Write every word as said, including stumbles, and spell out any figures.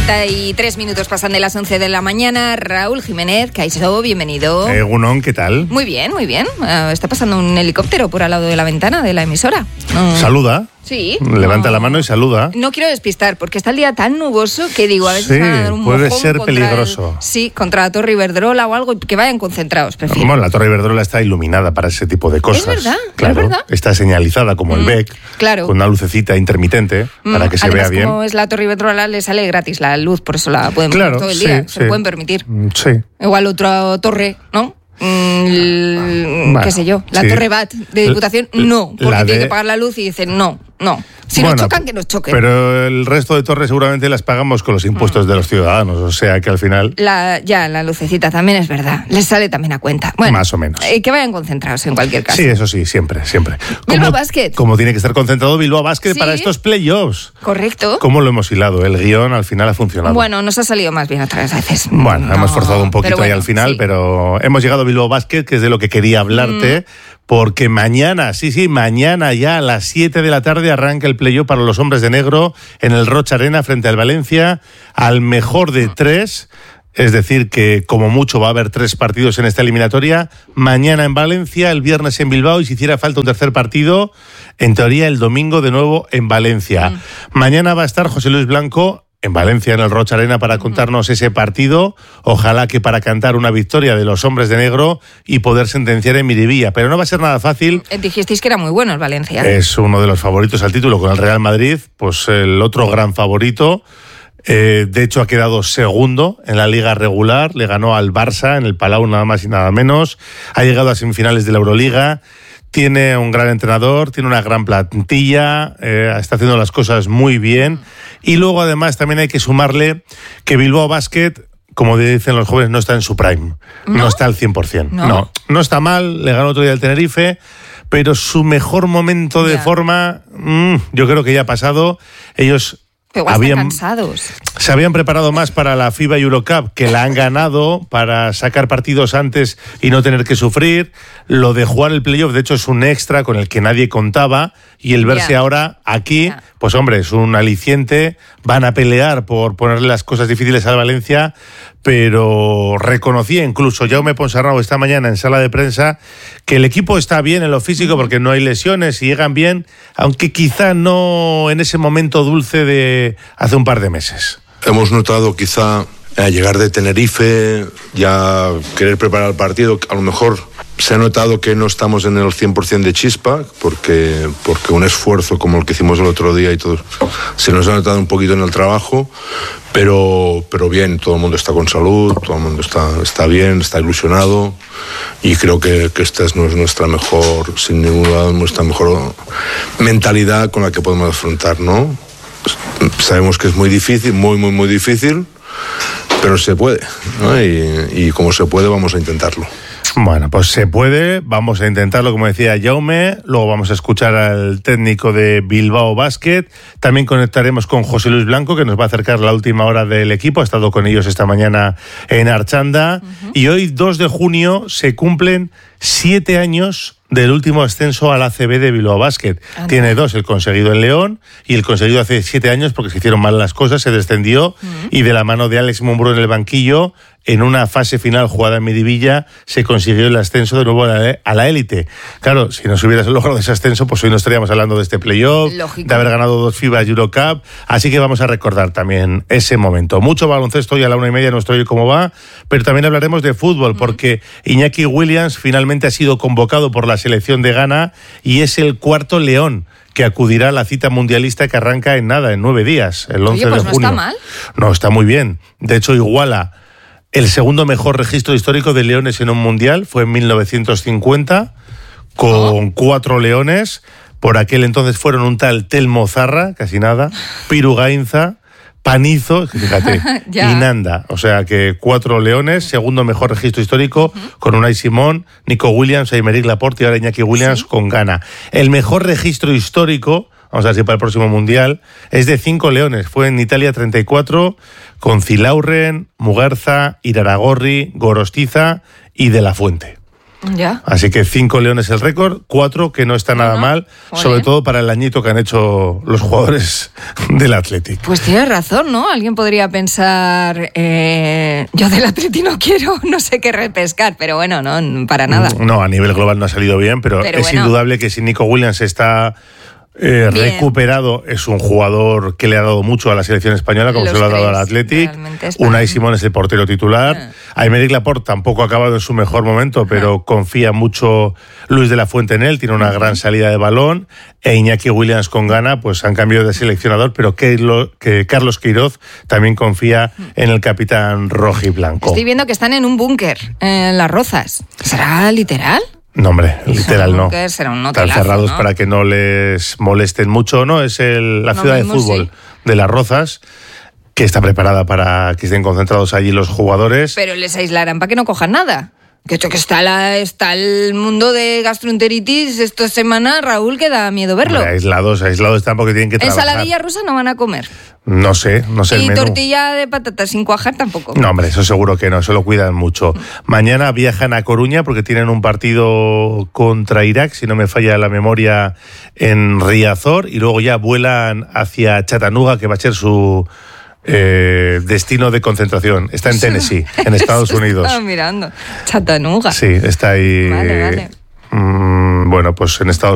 treinta y tres minutos pasan de las once de la mañana. Raúl Jiménez, Kaixo, bienvenido. Eh, Gunón, ¿qué tal? Muy bien, muy bien. Uh, está pasando un helicóptero por al lado de la ventana de la emisora. Uh, Saluda. Sí. Levanta no, la mano y saluda. No quiero despistar, porque está el día tan nuboso que digo, a veces sí, van a dar un puede mojón ser contra peligroso. El, sí, contra la Torre Iberdrola o algo, que vayan concentrados, prefiero. Bueno, la Torre Iberdrola está iluminada para ese tipo de cosas. Es verdad, claro, es verdad. Está señalizada como mm, el B E C, claro. con una lucecita intermitente mm, para que se además, vea bien. Como es la Torre Iberdrola, le sale gratis la luz, por eso la pueden claro, poner todo el sí, día, sí. se pueden permitir. Sí. Igual otra torre, ¿no? Mm, bueno, qué sé yo, la sí. Torre B A T de Diputación, no, porque de... tiene que pagar la luz y dicen no, no. Si bueno, nos chocan, que nos choquen. Pero el resto de torres seguramente las pagamos con los impuestos mm. de los ciudadanos, o sea que al final... La, ya, la lucecita también es verdad, les sale también a cuenta. Bueno, más o menos. Eh, que vayan concentrados en cualquier caso. Sí, eso sí, siempre, siempre. Bilbao Basket. Como tiene que estar concentrado Bilbao Basket ¿Sí? para estos playoffs. Correcto. ¿Cómo lo hemos hilado? El guión al final ha funcionado. Bueno, nos ha salido más bien otras veces. Bueno, no, hemos forzado un poquito bueno, ahí al final, sí. pero hemos llegado a Bilbao Basket, que es de lo que quería hablarte. Mm. Porque mañana, sí, sí, mañana ya a las siete de la tarde arranca el playoff para los hombres de negro en el Rocha Arena frente al Valencia, al mejor de tres. Es decir, que como mucho va a haber tres partidos en esta eliminatoria. Mañana en Valencia, el viernes en Bilbao y si hiciera falta un tercer partido, en teoría el domingo de nuevo en Valencia. Mm. Mañana va a estar José Luis Blanco en Valencia, en el Rocha Arena, para contarnos ese partido. Ojalá que para cantar una victoria de los hombres de negro y poder sentenciar en Miribilla. Pero no va a ser nada fácil. Dijisteis que era muy bueno el Valencia. Es uno de los favoritos al título con el Real Madrid, pues el otro gran favorito. Eh, de hecho, ha quedado segundo en la liga regular. Le ganó al Barça en el Palau, nada más y nada menos. Ha llegado a semifinales de la Euroliga. Tiene un gran entrenador, tiene una gran plantilla, eh, está haciendo las cosas muy bien. Y luego, además, también hay que sumarle que Bilbao Basket, como dicen los jóvenes, no está en su prime. No, no está al cien por ciento. No. no, no está mal, le ganó otro día el Tenerife, pero su mejor momento de yeah. forma, mmm, yo creo que ya ha pasado. Ellos... Pero habían, cansados. Se habían preparado más para la FIBA Eurocup, que la han ganado, para sacar partidos antes y no tener que sufrir. Lo de jugar el playoff, de hecho, es un extra con el que nadie contaba. Y el verse yeah. ahora aquí, yeah. pues hombre, es un aliciente. Van a pelear por ponerle las cosas difíciles al Valencia, pero reconocía incluso Jaume Ponsarnau esta mañana en sala de prensa que el equipo está bien en lo físico porque no hay lesiones y llegan bien, aunque quizá no en ese momento dulce de hace un par de meses. Hemos notado quizá eh, llegar de Tenerife, ya querer preparar el partido, a lo mejor se ha notado que no estamos en el cien por ciento de chispa, porque, porque un esfuerzo como el que hicimos el otro día y todo, se nos ha notado un poquito en el trabajo, pero, pero bien, todo el mundo está con salud, todo el mundo está, está bien, está ilusionado, y creo que, que esta es nuestra mejor, sin ninguna duda, nuestra mejor mentalidad con la que podemos afrontar, ¿no? Sabemos que es muy difícil, muy, muy, muy difícil, pero se puede, ¿no? Y, y como se puede, vamos a intentarlo. Bueno, pues se puede, vamos a intentarlo, como decía Jaume, luego vamos a escuchar al técnico de Bilbao Basket, también conectaremos con José Luis Blanco, que nos va a acercar la última hora del equipo, ha estado con ellos esta mañana en Archanda, uh-huh. y hoy, dos de junio, se cumplen siete años del último ascenso al A C B de Bilbao Basket. Ah, Tiene dos, el conseguido en León y el conseguido hace siete años porque se hicieron mal las cosas, se descendió uh-huh. y de la mano de Alex Mumbrú en el banquillo, en una fase final jugada en Miribilla, se consiguió el ascenso de nuevo a la élite. Claro, si no se hubiera logrado ese ascenso, pues hoy no estaríamos hablando de este playoff, Lógico. de haber ganado dos FIBA Eurocup, así que vamos a recordar también ese momento. Mucho baloncesto hoy a la una y media, nuestro hoy cómo va, pero también hablaremos de fútbol, uh-huh. porque Iñaki Williams finalmente ha sido convocado por la selección de Ghana y es el cuarto león que acudirá a la cita mundialista que arranca en nada, en nueve días, el once Oye, pues de junio. No está mal. No, está muy bien. De hecho, iguala el segundo mejor registro histórico de leones en un mundial, fue en mil novecientos cincuenta, con oh. cuatro leones. Por aquel entonces fueron un tal Telmo Zarra, casi nada, Piru Gainza, Panizo, fíjate, y Nanda. O sea que cuatro leones, segundo mejor registro histórico, uh-huh. con Unai Simón, Nico Williams, Aymeric Laporte y ahora Iñaki Williams, ¿sí? con Ghana. El mejor registro histórico, vamos a ver si para el próximo mundial, es de cinco leones. Fue en Italia treinta y cuatro, con Zilaurren, Muguerza, Iraragorri, Gorostiza y De La Fuente. Ya. Así que cinco leones el récord, cuatro que no está nada no, mal, joder. Sobre todo para el añito que han hecho los jugadores del Athletic. Pues tienes razón, ¿no? Alguien podría pensar, eh, yo del Athletic no quiero, no sé qué repescar, pero bueno, no, para nada. No, a nivel global no ha salido bien, pero, pero es bueno. Indudable que si Nico Williams está... Eh, recuperado, es un jugador que le ha dado mucho a la selección española, como Los se lo ha dado al Athletic. Unai Simón es el portero titular. Ah. Aymeric Laporte tampoco ha acabado en su mejor momento, pero ah. confía mucho Luis de la Fuente en él, tiene una uh-huh. gran salida de balón. E Iñaki Williams con gana, pues han cambiado de seleccionador, pero que, lo, que Carlos Queiroz también confía uh-huh. en el capitán rojiblanco. Estoy viendo que están en un búnker en Las Rozas. ¿Será literal? No, hombre, literal no. Será un Están cerrados, ¿no? Para que no les molesten mucho, ¿no? Es el, la no ciudad mismo, de fútbol sí. de Las Rozas, que está preparada para que estén concentrados allí los jugadores. Pero les aislarán para que no cojan nada. Que hecho que está, la, está el mundo de gastroenteritis esta semana, Raúl, que da miedo verlo. Hombre, aislados, aislados están porque tienen que trabajar. Ensaladilla rusa no van a comer. No sé, no sé el menú. Y tortilla de patatas sin cuajar tampoco. No, hombre, eso seguro que no, eso lo cuidan mucho. Mañana viajan a Coruña porque tienen un partido contra Irak, si no me falla la memoria, en Riazor, y luego ya vuelan hacia Chattanooga, que va a ser su... Eh, destino de concentración. Está en Tennessee, en Estados Unidos. Estaba mirando. Chattanooga. Sí, está ahí. Vale, vale. Mmm, bueno, pues en Estados